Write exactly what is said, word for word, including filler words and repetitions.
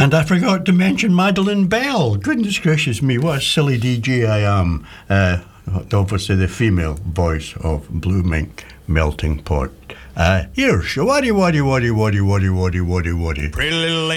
And I forgot to mention Madeline Bell. Goodness gracious me, what a silly D J I am. Uh, obviously the female voice of Blue Mink Melting Pot. Uh, here's Waddy Waddy Waddy Waddy Waddy Waddy Waddy Waddy. Pretty little